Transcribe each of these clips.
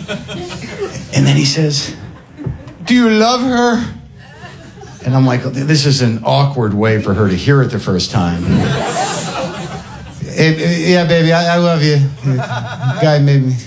And then he says, "Do you love her?" And I'm like, this is an awkward way for her to hear it the first time. "Yeah, baby, I love you. Guy made me."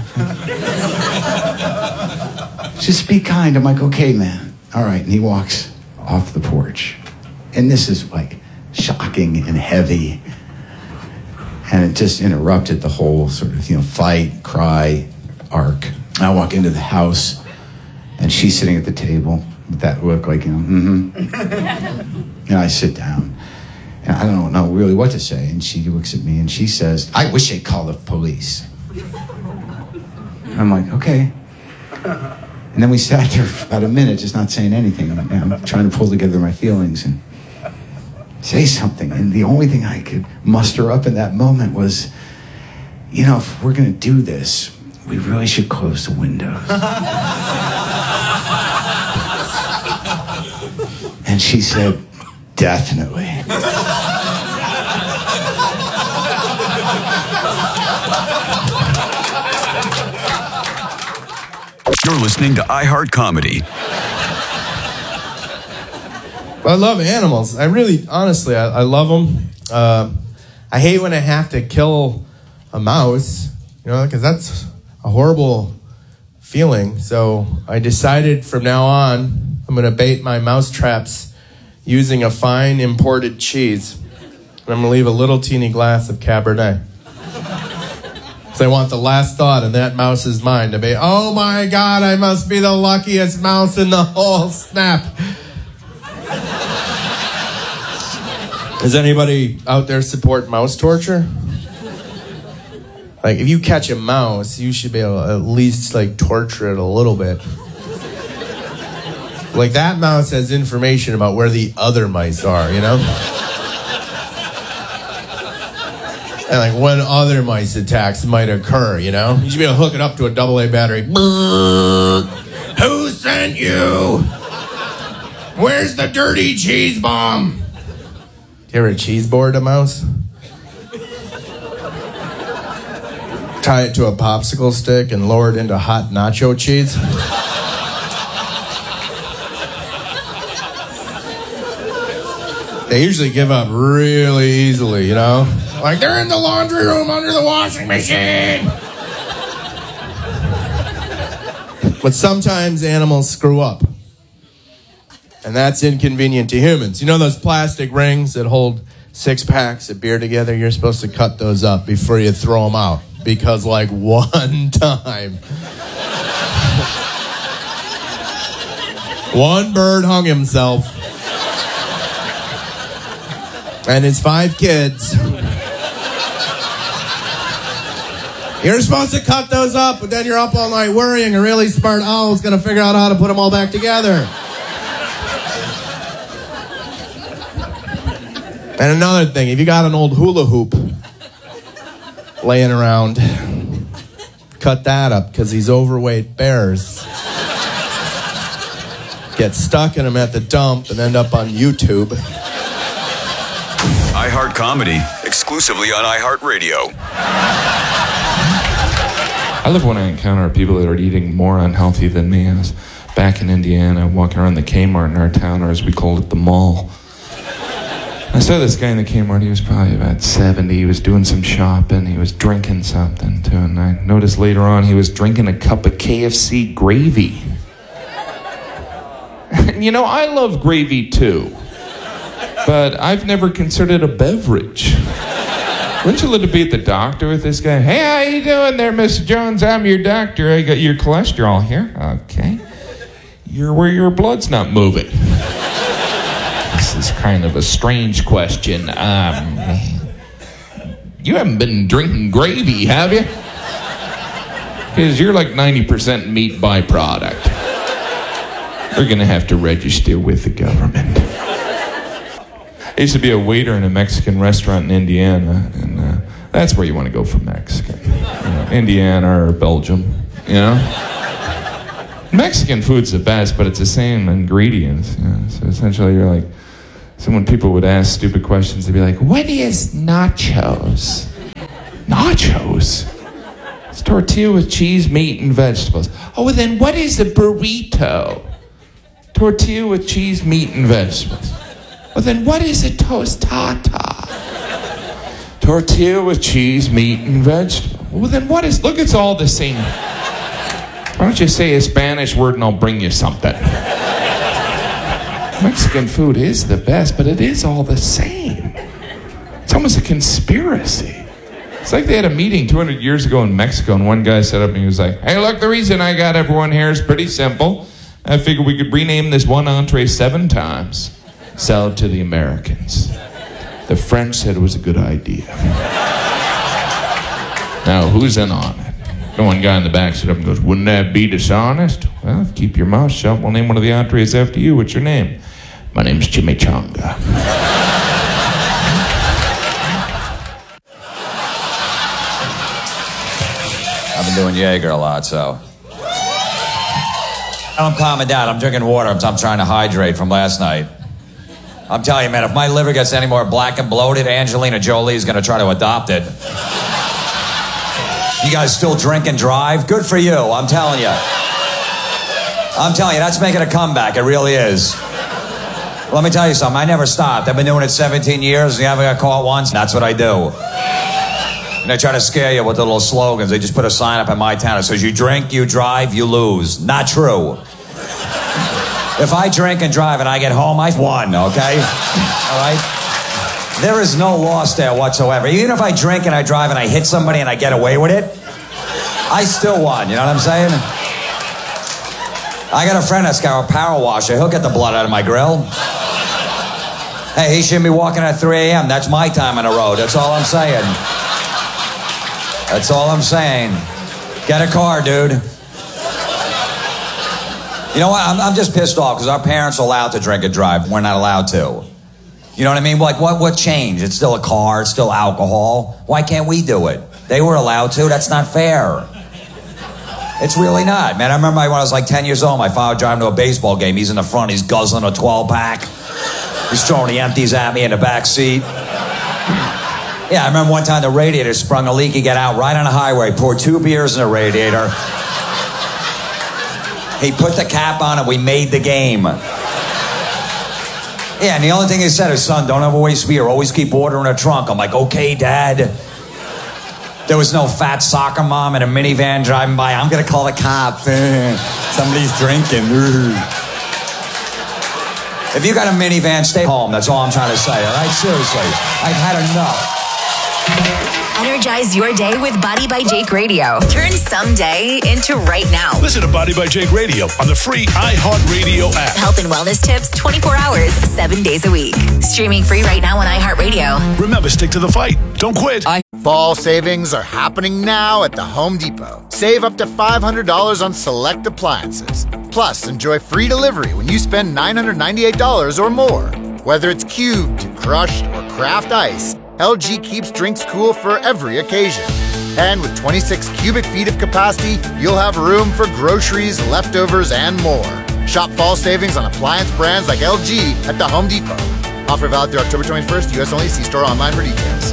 "Just be kind." I'm like, "Okay, man. All right." And he walks off the porch. And this is like shocking and heavy. And it just interrupted the whole sort of, fight, cry arc. I walk into the house, and she's sitting at the table with that look like, And I sit down, and I don't know really what to say. And she looks at me, and she says, "I wish they'd call the police." I'm like, "Okay." And then we sat there for about a minute, just not saying anything. I'm trying to pull together my feelings and say something. And the only thing I could muster up in that moment was, if we're going to do this, we really should close the windows. And she said, "Definitely." You're listening to iHeart Comedy. I love animals. I really, honestly, I love them. I hate when I have to kill a mouse, because that's a horrible feeling. So I decided from now on, I'm going to bait my mouse traps using a fine imported cheese. And I'm going to leave a little teeny glass of Cabernet. So I want the last thought in that mouse's mind to be, "Oh my God, I must be the luckiest mouse in the whole snap." Does anybody out there support mouse torture? Like, if you catch a mouse, you should be able to at least, torture it a little bit. Like, that mouse has information about where the other mice are, And, when other mice attacks might occur, You should be able to hook it up to a AA battery. "Who sent you? Where's the dirty cheese bomb?" You ever cheese board a mouse? Tie it to a popsicle stick and lower it into hot nacho cheese? They usually give up really easily, Like, they're in the laundry room under the washing machine. But sometimes animals screw up. And that's inconvenient to humans. Those plastic rings that hold 6 packs of beer together? You're supposed to cut those up before you throw them out. Because, one time, one bird hung himself. And his 5 kids. You're supposed to cut those up, but then you're up all night worrying a really smart owl's going to figure out how to put them all back together. And another thing, if you got an old hula hoop laying around, cut that up, because these overweight bears get stuck in them at the dump and end up on YouTube. iHeart Comedy, exclusively on iHeartRadio. I love when I encounter people that are eating more unhealthy than me. I was back in Indiana, walking around the Kmart in our town, or as we called it, the mall. I saw this guy in the Kmart. He was probably about 70. He was doing some shopping. He was drinking something, too. And I noticed later on he was drinking a cup of KFC gravy. I love gravy, too. But I've never considered it a beverage. Wouldn't you love to be at the doctor with this guy? "Hey, how you doing there, Mr. Jones? I'm your doctor. I got your cholesterol here." "Okay. You're where your blood's not moving." This is kind of a strange question. You haven't been drinking gravy, have you? Because you're like 90% meat byproduct. We're going to have to register with the government. I used to be a waiter in a Mexican restaurant in Indiana, and that's where you want to go for Mexican. Indiana or Belgium, Mexican food's the best, but it's the same ingredients. So essentially you're like, so when people would ask stupid questions, they'd be like, "What is nachos?" "Nachos? It's tortilla with cheese, meat, and vegetables. Oh, well then what is a burrito? Tortilla with cheese, meat, and vegetables. Well then what is a tostada? Tortilla with cheese, meat, and vegetables. Well then what is, look, it's all the same. Why don't you say a Spanish word and I'll bring you something? Mexican food is the best, but it is all the same. It's almost a conspiracy. It's like they had a meeting 200 years ago in Mexico, and one guy set up and he was like, hey, look, the reason I got everyone here is pretty simple. I figured we could rename this one entree 7 times, sell it to the Americans. The French said it was a good idea. Now, who's in on it? The one guy in the back stood up and goes, wouldn't that be dishonest? Well, if you keep your mouth shut, we'll name one of the entrees after you. What's your name? My name's Chimichanga. I've been doing Jaeger a lot, so. I'm calming down. I'm drinking water. I'm trying to hydrate from last night. I'm telling you, man, if my liver gets any more black and bloated, Angelina Jolie is going to try to adopt it. You guys still drink and drive? Good for you, I'm telling you. I'm telling you, that's making a comeback. It really is. Let me tell you something. I never stopped. I've been doing it 17 years. You haven't got caught once. That's what I do. And they try to scare you with the little slogans. They just put a sign up in my town that says, you drink, you drive, you lose. Not true. If I drink and drive and I get home, I've won, okay? All right? There is no loss there whatsoever. Even if I drink and I drive and I hit somebody and I get away with it, I still won. You know what I'm saying? I got a friend that's got a power washer. He'll get the blood out of my grill. Hey, he shouldn't be walking at 3 a.m. That's my time on the road. That's all I'm saying. That's all I'm saying. Get a car, dude. You know what? I'm just pissed off because our parents are allowed to drink and drive. We're not allowed to. You know what I mean? Like, what changed? It's still a car. It's still alcohol. Why can't we do it? They were allowed to. That's not fair. It's really not, man. I remember when I was like 10 years old, my father driving to a baseball game. He's in the front. He's guzzling a 12-pack. He's throwing the empties at me in the back seat. Yeah, I remember one time the radiator sprung a leak. He got out right on the highway, poured 2 beers in the radiator. He put the cap on and we made the game. Yeah, and the only thing he said is, son, don't ever waste beer. Always keep water in the trunk. I'm like, okay, Dad. There was no fat soccer mom in a minivan driving by. I'm going to call the cops. Somebody's drinking. If you got a minivan, stay home. That's all I'm trying to say, all right? Seriously. I've had enough. Energize your day with Body by Jake Radio. Turn someday into right now. Listen to Body by Jake Radio on the free iHeartRadio app. Health and wellness tips 24 hours, 7 days a week. Streaming free right now on iHeartRadio. Remember, stick to the fight. Don't quit. Fall savings are happening now at the Home Depot. Save up to $500 on select appliances. Plus, enjoy free delivery when you spend $998 or more. Whether it's cubed, crushed, or craft ice, LG keeps drinks cool for every occasion. And with 26 cubic feet of capacity, you'll have room for groceries, leftovers, and more. Shop fall savings on appliance brands like LG at the Home Depot. Offer valid through October 21st, U.S. only. See store online for details.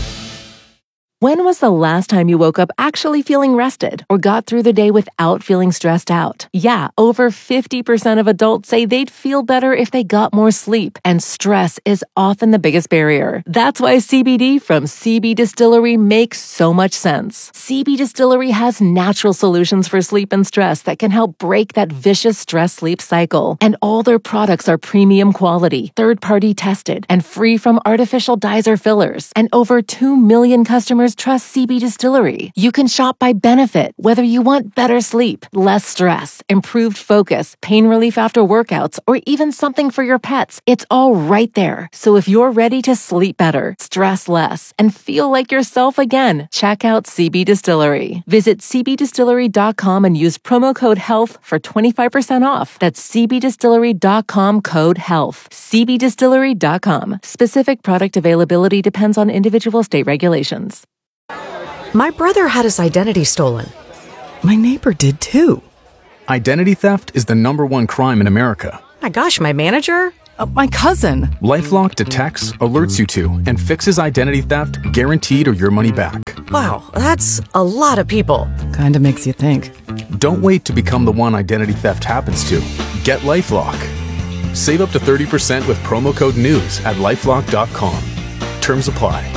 When was the last time you woke up actually feeling rested or got through the day without feeling stressed out? Yeah, over 50% of adults say they'd feel better if they got more sleep, and stress is often the biggest barrier. That's why CBD from CB Distillery makes so much sense. CB Distillery has natural solutions for sleep and stress that can help break that vicious stress-sleep cycle. And all their products are premium quality, third-party tested, and free from artificial dyes or fillers. And over 2 million customers trust CB Distillery. You can shop by benefit, whether you want better sleep, less stress, improved focus, pain relief after workouts, or even something for your pets. It's all right there. So if you're ready to sleep better, stress less, and feel like yourself again, check out CB Distillery. Visit cbdistillery.com and use promo code HEALTH for 25% off. That's cbdistillery.com, code HEALTH. cbdistillery.com. Specific product availability depends on individual state regulations. My brother had his identity stolen. My neighbor did too. Identity theft is the #1 crime in America. My gosh, my manager? My cousin. LifeLock detects, alerts you to, and fixes identity theft guaranteed or your money back. Wow, that's a lot of people. Kinda makes you think. Don't wait to become the one identity theft happens to. Get LifeLock. Save up to 30% with promo code NEWS at LifeLock.com. Terms apply.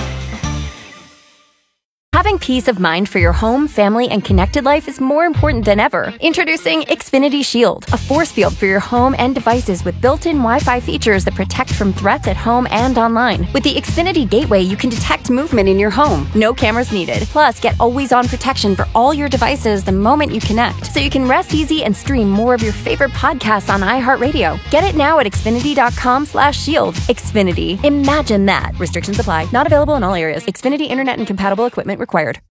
Having peace of mind for your home, family, and connected life is more important than ever. Introducing Xfinity Shield, a force field for your home and devices with built-in Wi-Fi features that protect from threats at home and online. With the Xfinity Gateway, you can detect movement in your home. No cameras needed. Plus, get always-on protection for all your devices the moment you connect, so you can rest easy and stream more of your favorite podcasts on iHeartRadio. Get it now at Xfinity.com/shield. Xfinity. Imagine that. Restrictions apply. Not available in all areas. Xfinity Internet and compatible equipment required.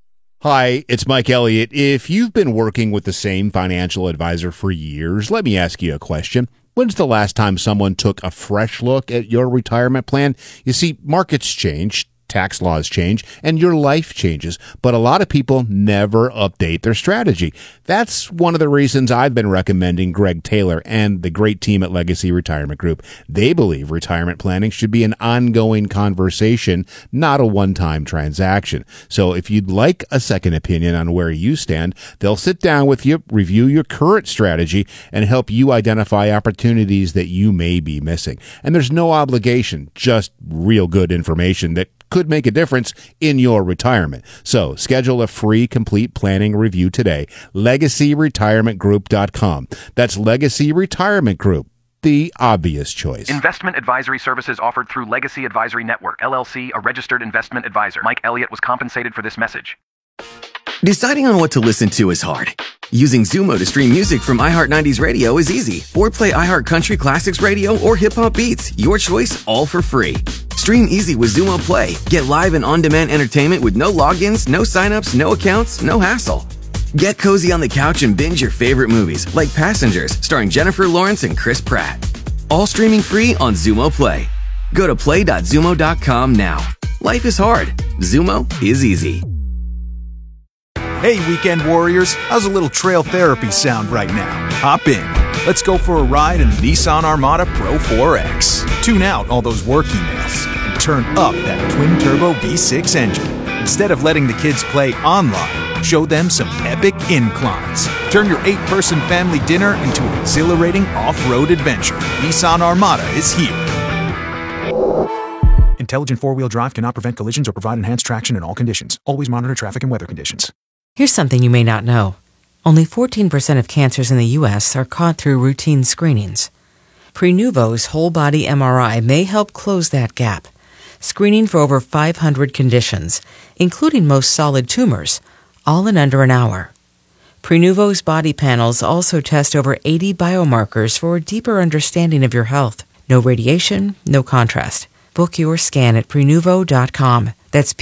Hi, it's Mike Elliott. If you've been working with the same financial advisor for years, let me ask you a question. When's the last time someone took a fresh look at your retirement plan? You see, markets change, tax laws change, and your life changes, but a lot of people never update their strategy. That's one of the reasons I've been recommending Greg Taylor and the great team at Legacy Retirement Group. They believe retirement planning should be an ongoing conversation, not a one-time transaction. So if you'd like a second opinion on where you stand, they'll sit down with you, review your current strategy, and help you identify opportunities that you may be missing. And there's no obligation, just real good information that could make a difference in your retirement. So schedule a free complete planning review today. LegacyRetirementGroup.com. That's Legacy Retirement Group, the obvious choice. Investment advisory services offered through Legacy Advisory Network, LLC, a registered investment advisor. Mike Elliott was compensated for this message. Deciding on what to listen to is hard. Using Zumo to stream music from iHeart 90s Radio is easy. Or play iHeart Country Classics Radio or Hip Hop Beats. Your choice, all for free. Stream easy with Zumo Play. Get live and on-demand entertainment with no logins, no signups, no accounts, no hassle. Get cozy on the couch and binge your favorite movies, like Passengers, starring Jennifer Lawrence and Chris Pratt. All streaming free on Zumo Play. Go to play.zumo.com now. Life is hard. Zumo is easy. Hey, weekend warriors, how's a little trail therapy sound right now? Hop in. Let's go for a ride in the Nissan Armada Pro 4X. Tune out all those work emails and turn up that twin-turbo V6 engine. Instead of letting the kids play online, show them some epic inclines. Turn your 8-person family dinner into an exhilarating off-road adventure. Nissan Armada is here. Intelligent four-wheel drive cannot prevent collisions or provide enhanced traction in all conditions. Always monitor traffic and weather conditions. Here's something you may not know. Only 14% of cancers in the U.S. are caught through routine screenings. Prenuvo's whole-body MRI may help close that gap, screening for over 500 conditions, including most solid tumors, all in under an hour. Prenuvo's body panels also test over 80 biomarkers for a deeper understanding of your health. No radiation, no contrast. Book your scan at Prenuvo.com. That's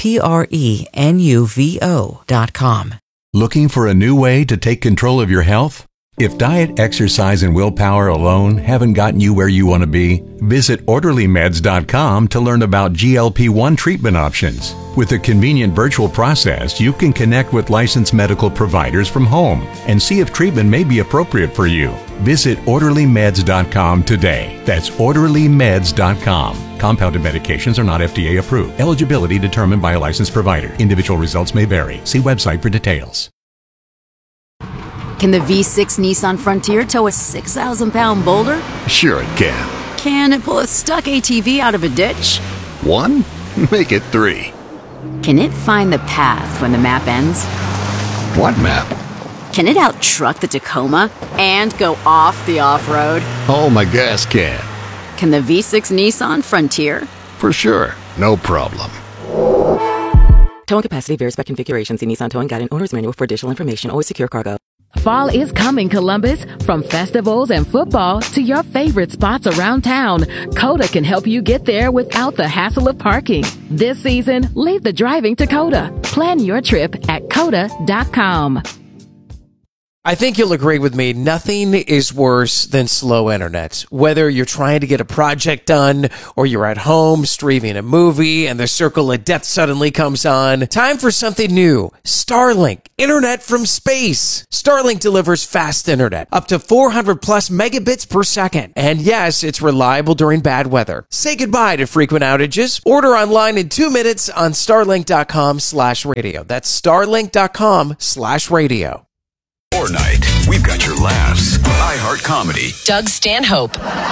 Prenuvo.com. Looking for a new way to take control of your health? If diet, exercise, and willpower alone haven't gotten you where you want to be, visit OrderlyMeds.com to learn about GLP-1 treatment options. With a convenient virtual process, you can connect with licensed medical providers from home and see if treatment may be appropriate for you. Visit OrderlyMeds.com today. That's OrderlyMeds.com. Compounded medications are not FDA approved. Eligibility determined by a licensed provider. Individual results may vary. See website for details. Can the V6 Nissan Frontier tow a 6,000-pound boulder? Sure it can. Can it pull a stuck ATV out of a ditch? 1? Make it 3. Can it find the path when the map ends? What map? Can it out-truck the Tacoma and go off the off-road? Oh, my gas can. Can the V6 Nissan Frontier? For sure. No problem. Towing capacity varies by configuration. See Nissan Towing Guide and Owner's Manual for additional information. Always secure cargo. Fall is coming, Columbus. From festivals and football to your favorite spots around town, Coda can help you get there without the hassle of parking. This season, leave the driving to Coda. Plan your trip at Coda.com. I think you'll agree with me. Nothing is worse than slow internet. Whether you're trying to get a project done or you're at home streaming a movie and the circle of death suddenly comes on. Time for something new. Starlink. Internet from space. Starlink delivers fast internet. Up to 400 plus megabits per second. And yes, it's reliable during bad weather. Say goodbye to frequent outages. Order online in 2 minutes on starlink.com/radio. That's starlink.com/radio. Fortnite, we've got your laughs. iHeart Comedy. Doug Stanhope.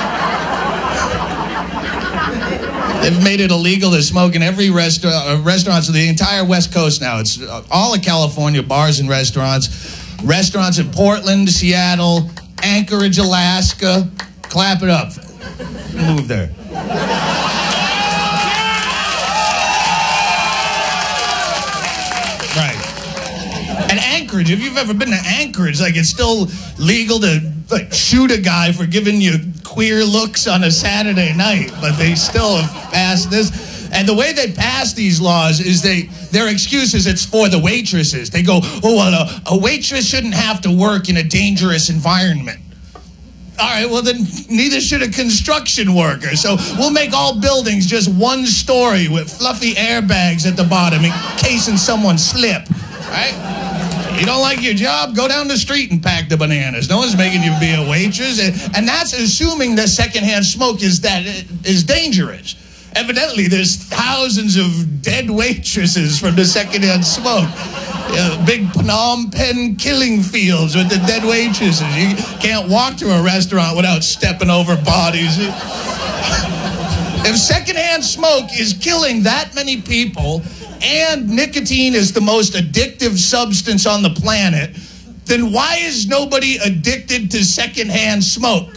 They've made it illegal to smoke in every restaurants of the entire West Coast now. It's all of California, bars and restaurants. Restaurants in Portland, Seattle, Anchorage, Alaska. Clap it up. Move there. Right. And Anchorage, if you've ever been to Anchorage, like it's still legal to shoot a guy for giving you queer looks on a Saturday night, but they still have passed this. And the way they pass these laws is their excuse is it's for the waitresses. They go, oh, well, a waitress shouldn't have to work in a dangerous environment. All right, well, then neither should a construction worker. So we'll make all buildings just one story with fluffy airbags at the bottom in case someone slip, right? You don't like your job? Go down the street and pack the bananas. No one's making you be a waitress. And that's assuming that secondhand smoke is dangerous. Evidently, there's thousands of dead waitresses from the secondhand smoke. Big Phnom Penh killing fields with the dead waitresses. You can't walk to a restaurant without stepping over bodies. If secondhand smoke is killing that many people, and nicotine is the most addictive substance on the planet, then why is nobody addicted to secondhand smoke?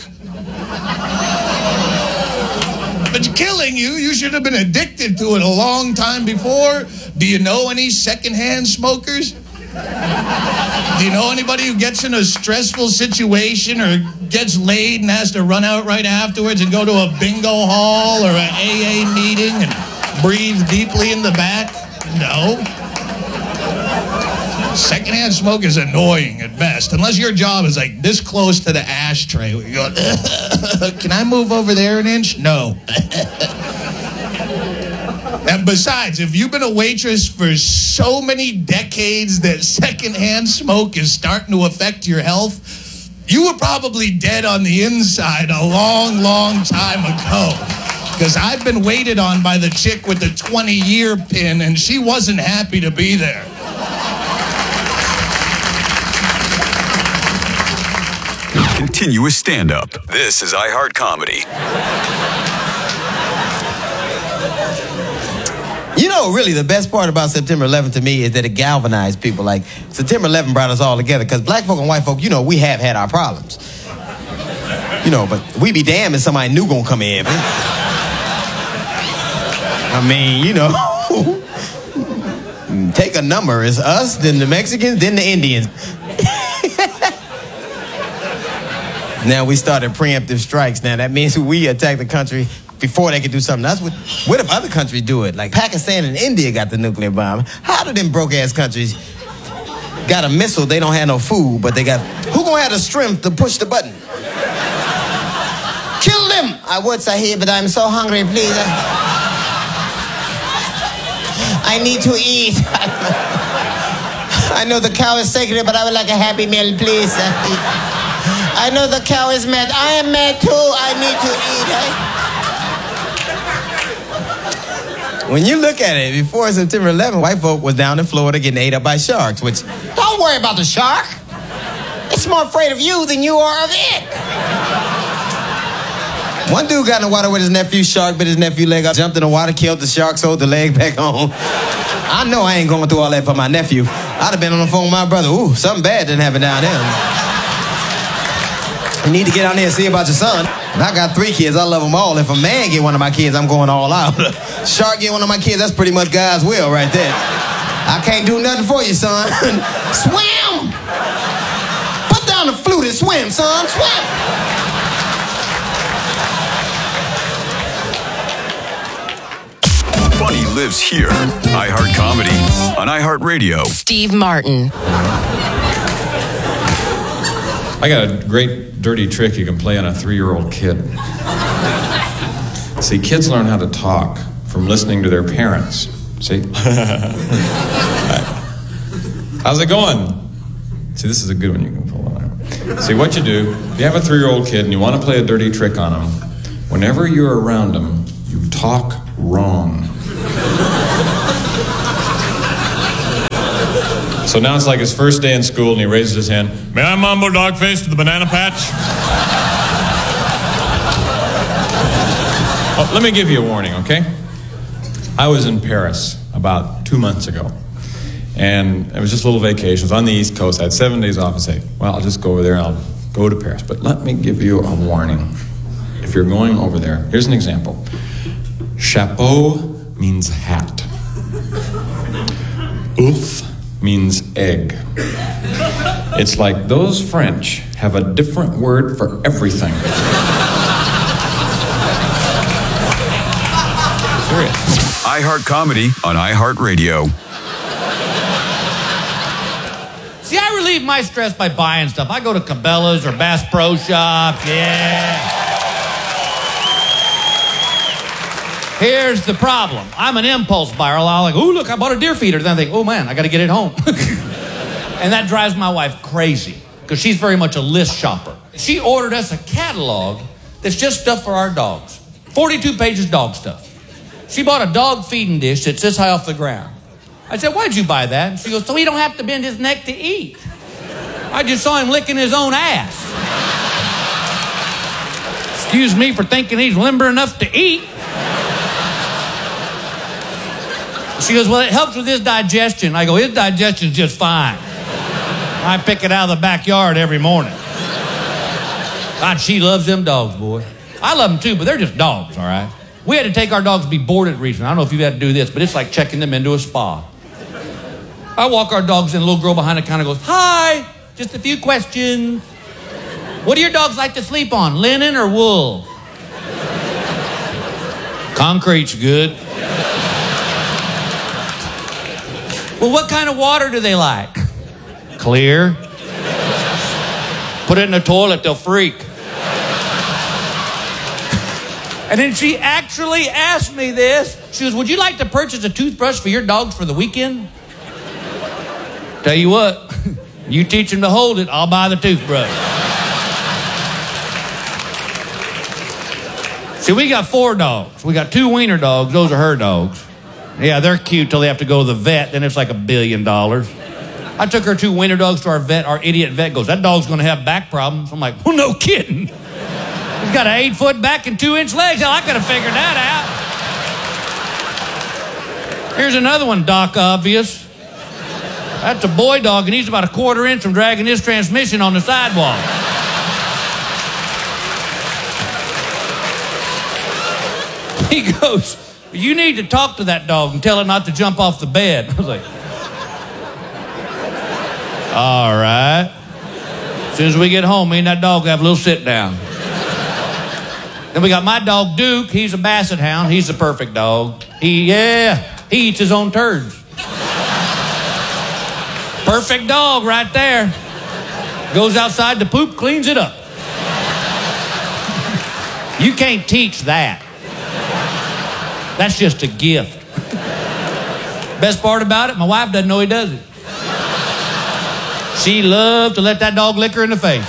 If it's killing you, you should have been addicted to it a long time before. Do you know any secondhand smokers? Do you know anybody who gets in a stressful situation or gets laid and has to run out right afterwards and go to a bingo hall or an AA meeting and breathe deeply in the back? No. Secondhand smoke is annoying at best, unless your job is like this close to the ashtray. You go, can I move over there an inch? No. And besides, if you've been a waitress for so many decades that secondhand smoke is starting to affect your health, you were probably dead on the inside a long, long time ago. Because I've been waited on by the chick with the 20-year pin, and she wasn't happy to be there. Continuous stand-up. This is iHeart Comedy. You know, really, the best part about September 11th to me is that it galvanized people. Like, September 11th brought us all together, because black folk and white folk, you know, we have had our problems. You know, but we be damned if somebody new gonna come in. I mean, you know, take a number. It's us, then the Mexicans, then the Indians. Now we started preemptive strikes. Now that means we attack the country before they can do something else. What if other countries do it? Like Pakistan and India got the nuclear bomb. How do them broke-ass countries got a missile? They don't have no food, but they got... Who gonna have the strength to push the button? Kill them! I would, Sahib, but I'm so hungry, please. I need to eat. I know the cow is sacred, but I would like a Happy Meal, please. I know the cow is mad. I am mad too. I need to eat. When you look at it, before September 11th, white folk was down in Florida getting ate up by sharks, which, don't worry about the shark. It's more afraid of you than you are of it. One dude got in the water with his nephew. Shark bit his nephew leg up, jumped in the water, killed the shark, sold the leg back home. I know I ain't going through all that for my nephew. I'd have been on the phone with my brother. Ooh, something bad didn't happen down there. You need to get out there and see about your son. I got 3 kids. I love them all. If a man get one of my kids, I'm going all out. Shark get one of my kids, that's pretty much God's will right there. I can't do nothing for you, son. Swim! Put down the flute and swim, son. Swim! Funny lives here. iHeart Comedy on iHeart Radio. Steve Martin. I got a great dirty trick you can play on a 3-year-old kid. See, kids learn how to talk from listening to their parents. See? How's it going? See, this is a good one you can pull on. See, what you do, if you have a 3-year-old kid and you want to play a dirty trick on him, whenever you're around him, you talk wrong. So now it's like his first day in school and he raises his hand. May I mumble dog face to the banana patch? Oh, let me give you a warning, okay? I was in Paris about 2 months ago. And it was just a little vacation. It was on the East Coast. I had 7 days off and say, well, I'll just go over there and I'll go to Paris. But let me give you a warning. If you're going over there, here's an example. Chapeau means hat. Ouf means egg. It's like those French have a different word for everything. Serious. iHeart Comedy on iHeartRadio. See, I relieve my stress by buying stuff. I go to Cabela's or Bass Pro Shops, yeah. Here's the problem. I'm an impulse buyer. I'll like, oh, look, I bought a deer feeder. Then I think, oh, man, I got to get it home. And that drives my wife crazy because she's very much a list shopper. She ordered us a catalog that's just stuff for our dogs. 42 pages dog stuff. She bought a dog feeding dish that's this high off the ground. I said, why'd you buy that? And she goes, so he don't have to bend his neck to eat. I just saw him licking his own ass. Excuse me for thinking he's limber enough to eat. She goes, well, it helps with his digestion. I go, his digestion's just fine. I pick it out of the backyard every morning. God, she loves them dogs, boy. I love them too, but they're just dogs, all right? We had to take our dogs to be boarded recently. I don't know if you've had to do this, but it's like checking them into a spa. I walk our dogs in, a little girl behind the counter goes, hi, just a few questions. What do your dogs like to sleep on, linen or wool? Concrete's good. Well, what kind of water do they like? Clear. Put it in the toilet, they'll freak. And then she actually asked me this. She goes, would you like to purchase a toothbrush for your dogs for the weekend? Tell you what, you teach them to hold it, I'll buy the toothbrush. See, we got 4 dogs. We got 2 wiener dogs. Those are her dogs. Yeah, they're cute till they have to go to the vet. Then it's like $1 billion. I took her 2 wiener dogs to our vet. Our idiot vet goes, that dog's going to have back problems. I'm like, well, no kidding. He's got an 8-foot back and 2-inch legs. Hell, I could have figured that out. Here's another one, Doc Obvious. That's a boy dog, and he's about 1/4 inch from dragging his transmission on the sidewalk. He goes, you need to talk to that dog and tell it not to jump off the bed. I was like, all right. As soon as we get home, me and that dog have a little sit down. Then we got my dog, Duke. He's a basset hound. He's the perfect dog. He eats his own turds. Perfect dog right there. Goes outside to poop, cleans it up. You can't teach that. That's just a gift. Best part about it, my wife doesn't know he does it. She loved to let that dog lick her in the face.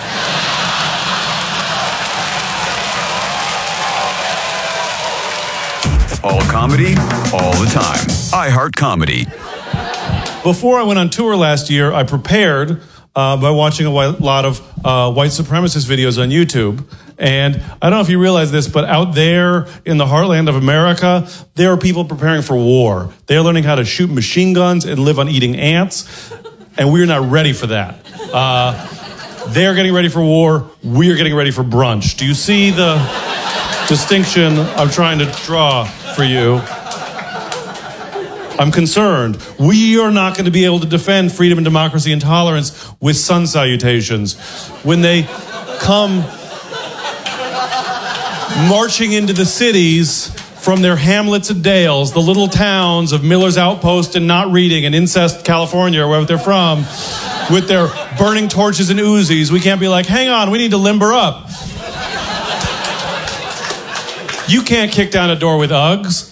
All comedy, all the time. iHeart Comedy. Before I went on tour last year, I prepared by watching a lot of white supremacist videos on YouTube. And I don't know if you realize this, but out there in the heartland of America, there are people preparing for war. They're learning how to shoot machine guns and live on eating ants. And we're not ready for that. They're getting ready for war. We're getting ready for brunch. Do you see the distinction I'm trying to draw for you? I'm concerned. We are not going to be able to defend freedom and democracy and tolerance with sun salutations. When they come marching into the cities from their hamlets and dales, the little towns of Miller's Outpost and Not Reading and Incest, California, or wherever they're from, with their burning torches and Uzis. We can't be like, hang on, we need to limber up. You can't kick down a door with Uggs.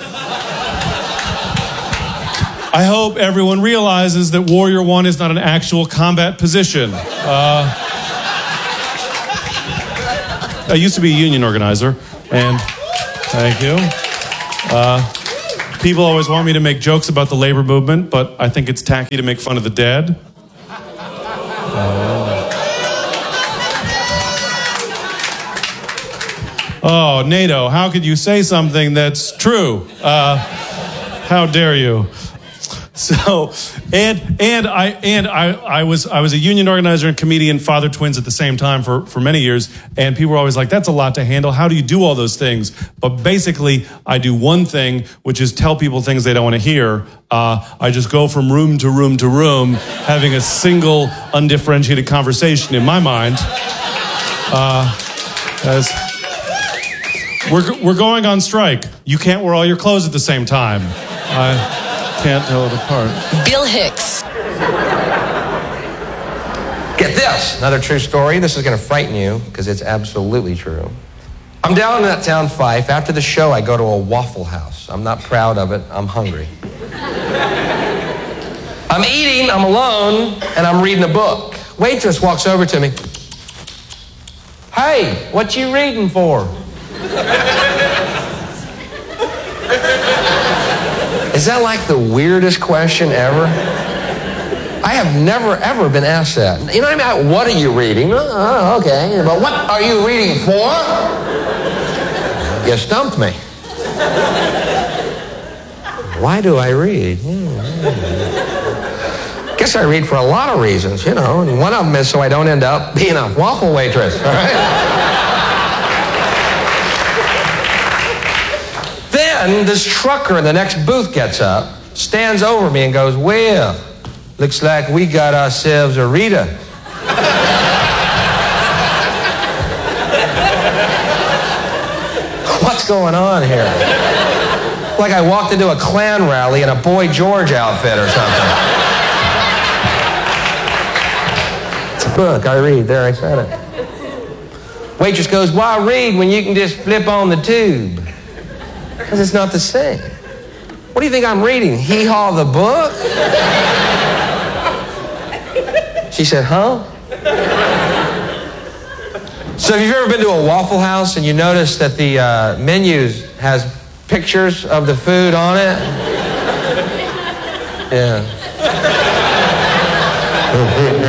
I hope everyone realizes that Warrior One is not an actual combat position. I used to be a union organizer, and thank you. People always want me to make jokes about the labor movement, but I think it's tacky to make fun of the dead. Oh, NATO, how could you say something that's true? How dare you? So, I was a union organizer and comedian, father twins at the same time for many years, and people were always like, that's a lot to handle. How do you do all those things? But basically, I do one thing, which is tell people things they don't want to hear. I just go from room to room to room, having a single, undifferentiated conversation in my mind. As we're going on strike. You can't wear all your clothes at the same time. I can't tell it apart. Bill Hicks. Get this, another true story. This is going to frighten you because it's absolutely true. I'm down in that town, Fife. After the show, I go to a Waffle House. I'm not proud of it. I'm hungry. I'm eating, I'm alone, and I'm reading a book. Waitress walks over to me. Hey, what you reading for? Is that like the weirdest question ever? I have never, ever been asked that. You know what I mean? What are you reading? Oh, okay. But what are you reading for? You stumped me. Why do I read? Guess I read for a lot of reasons, you know. And one of them is so I don't end up being a waffle waitress, all right? Then this trucker in the next booth gets up, stands over me and goes, well, looks like we got ourselves a Rita. What's going on here? Like I walked into a Klan rally in a Boy George outfit or something. It's a book I read. There, I said it. Waitress goes, why read when you can just flip on the tube? Because it's not the same. What do you think I'm reading? Hee Haw the book? She said, huh? So have you ever been to a Waffle House and you notice that the menus has pictures of the food on it? Yeah.